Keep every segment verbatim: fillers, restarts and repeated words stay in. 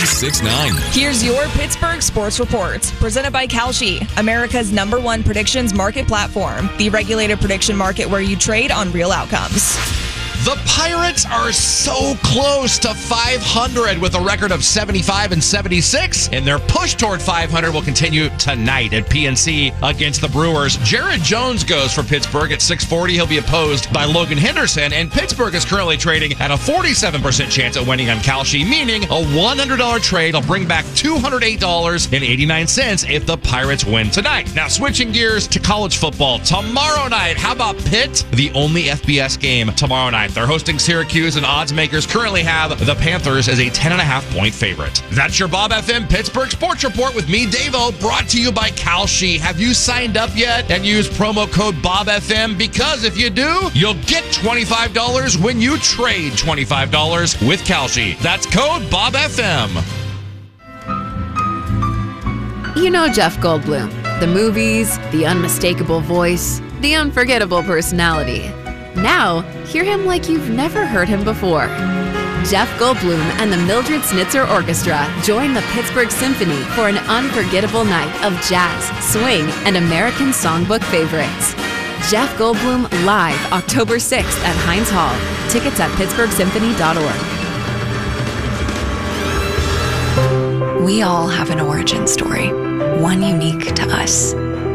six nine. Here's your Pittsburgh Sports Report, presented by Kalshi, America's number one predictions market platform, the regulated prediction market where you trade on real outcomes. The Pirates are so close to five hundred with a record of seventy-five and seventy-six, and their push toward five hundred will continue tonight at P N C against the Brewers. Jared Jones goes for Pittsburgh at six forty. He'll be opposed by Logan Henderson, and Pittsburgh is currently trading at a forty-seven percent chance at winning on Kalshi, meaning a one hundred dollars trade will bring back two hundred eight dollars and eighty-nine cents if the Pirates win tonight. Now, switching gears to college football. Tomorrow night, how about Pitt? The only F B S game tomorrow night. They're hosting Syracuse, and odds makers currently have the Panthers as a ten and a half point favorite. That's your Bob F M Pittsburgh Sports Report with me, Davo, brought to you by Kalshi. Have you signed up yet and used promo code Bob F M? Because if you do, you'll get twenty-five dollars when you trade twenty-five dollars with Kalshi. That's code Bob F M. You know Jeff Goldblum, the movies, the unmistakable voice, the unforgettable personality. Now, hear him like you've never heard him before. Jeff Goldblum and the Mildred Snitzer Orchestra join the Pittsburgh Symphony for an unforgettable night of jazz, swing, and American songbook favorites. Jeff Goldblum live October sixth at Heinz Hall. Tickets at pittsburgh symphony dot org. We all have an origin story, one unique to us,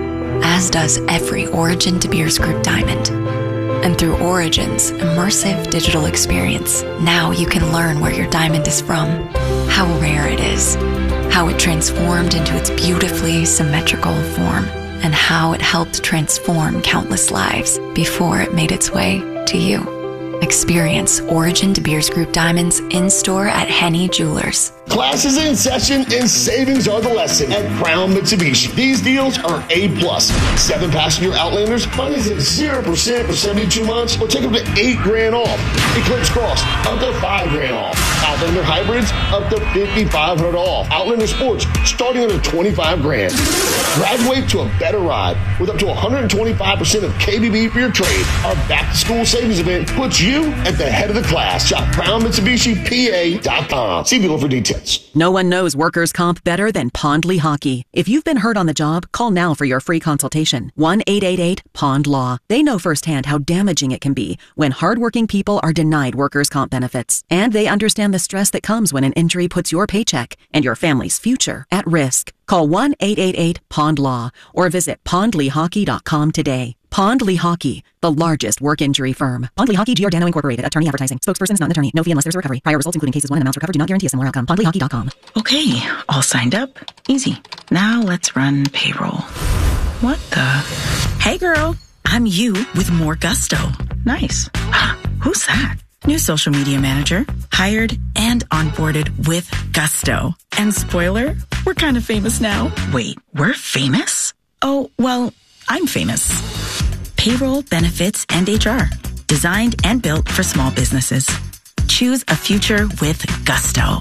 as does every Origin De Beers Group diamond. And through Origin's immersive digital experience, now you can learn where your diamond is from, how rare it is, how it transformed into its beautifully symmetrical form, and how it helped transform countless lives before it made its way to you. Experience Origin De Beers Group diamonds in-store at Henny Jewelers. Class is in session and savings are the lesson at Crown Mitsubishi. These deals are A plus. Seven passenger Outlanders, finance at zero percent for seventy-two months, or take up to eight grand off. Eclipse Cross, up to five grand off. Outlander Hybrids, up to fifty-five hundred off. Outlander Sports, starting under twenty-five grand. Graduate to a better ride with up to one hundred twenty-five percent of K B B for your trade. Our back to school savings event puts you at the head of the class. Shop crown mitsubishi p a dot com. See below for details. No one knows workers' comp better than Pond Lehocky. If you've been hurt on the job, call now for your free consultation. one eight eight eight pond law. They know firsthand how damaging it can be when hardworking people are denied workers' comp benefits. And they understand the stress that comes when an injury puts your paycheck and your family's future at risk. Call one eight eight eight pond law or visit pond lehocky dot com today. Pond Lehocky, the largest work injury firm. Pond Lehocky Giordano Incorporated. Attorney advertising. Spokesperson is not an attorney. No fee unless there's a recovery. Prior results including cases one and amounts recovered do not guarantee a similar outcome. pond lehocky dot com. Okay, all signed up. Easy. Now let's run payroll. What the? Hey girl, I'm you with more gusto. Nice. Who's that? New social media manager. Hired and onboarded with gusto. And spoiler, we're kind of famous now. Wait, we're famous? Oh, well, I'm famous. Payroll, benefits, and H R. Designed and built for small businesses. Choose a future with gusto.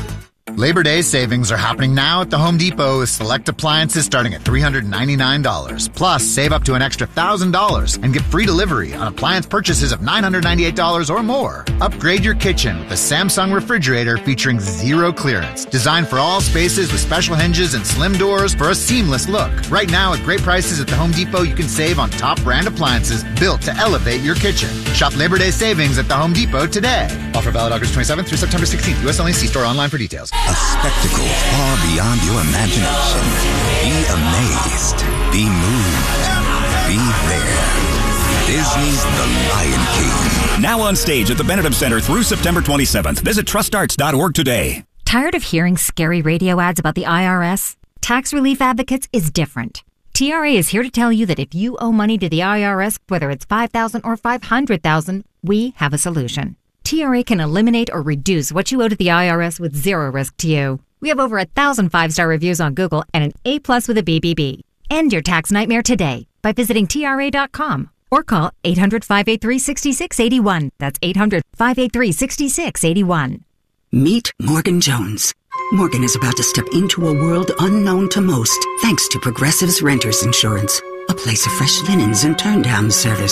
Labor Day savings are happening now at the Home Depot with select appliances starting at three hundred ninety-nine dollars. Plus, save up to an extra one thousand dollars and get free delivery on appliance purchases of nine hundred ninety-eight dollars or more. Upgrade your kitchen with a Samsung refrigerator featuring zero clearance. Designed for all spaces with special hinges and slim doors for a seamless look. Right now, at great prices at the Home Depot, you can save on top brand appliances built to elevate your kitchen. Shop Labor Day savings at the Home Depot today. Offer valid August twenty-seventh through September sixteenth. U S only. See store online for details. A spectacle far beyond your imagination. Be amazed. Be moved. Be there. Disney's The Lion King. Now on stage at the Benedum Center through September twenty-seventh. Visit trust arts dot org today. Tired of hearing scary radio ads about the I R S? Tax Relief Advocates is different. T R A is here to tell you that if you owe money to the I R S, whether it's five thousand dollars or five hundred thousand dollars, we have a solution. T R A can eliminate or reduce what you owe to the I R S with zero risk to you. We have over a thousand five-star reviews on Google and an A plus with a B B B. End your tax nightmare today by visiting T R A dot com or call eight hundred, five eight three, six six eight one. That's eight hundred, five eight three, six six eight one. Meet Morgan Jones. Morgan is about to step into a world unknown to most thanks to Progressive's Renters Insurance, a place of fresh linens and turn-down service.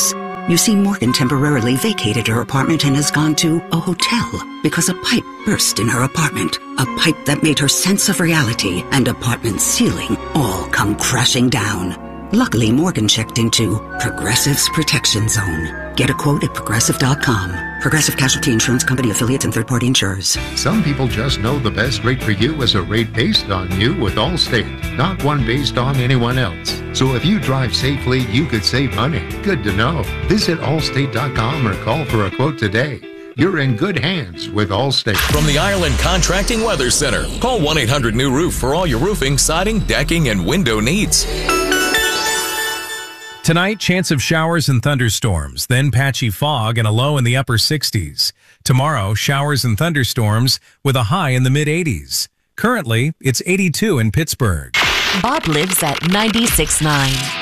You see, Morgan temporarily vacated her apartment and has gone to a hotel because a pipe burst in her apartment. A pipe that made her sense of reality and apartment ceiling all come crashing down. Luckily, Morgan checked into Progressive's Protection Zone. Get a quote at progressive dot com. Progressive Casualty Insurance Company affiliates and third-party insurers. Some people just know the best rate for you is a rate based on you with Allstate, not one based on anyone else. So if you drive safely, you could save money. Good to know. Visit allstate dot com or call for a quote today. You're in good hands with Allstate. From the Ireland Contracting Weather Center, call one eight hundred new roof for all your roofing, siding, decking, and window needs. Tonight, chance of showers and thunderstorms, then patchy fog and a low in the upper sixties. Tomorrow, showers and thunderstorms with a high in the mid eighties. Currently, it's eighty-two in Pittsburgh. Bob lives at ninety-six point nine.